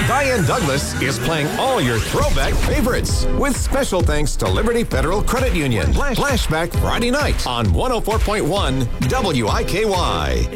Diane Douglas is playing all your throwback favorites with special thanks to Liberty Federal Credit Union. Flashback Friday night on 104.1 WIKY.